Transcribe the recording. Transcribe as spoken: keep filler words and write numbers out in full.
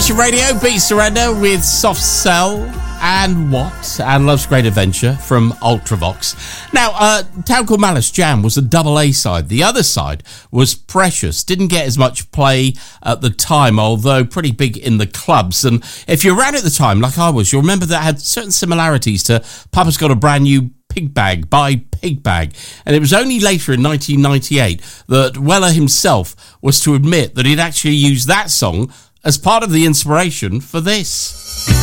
Nation Radio, Beat Surrender with Soft Cell and What? And Love's Great Adventure from Ultravox. Now, uh, Town Called Malice Jam was a double A side. The other side was Precious. Didn't get as much play at the time, although pretty big in the clubs. And if you're around at the time, like I was, you'll remember that had certain similarities to Papa's Got a Brand New Pig Bag by Pig Bag. And it was only later in nineteen ninety-eight that Weller himself was to admit that he'd actually used that song as part of the inspiration for this.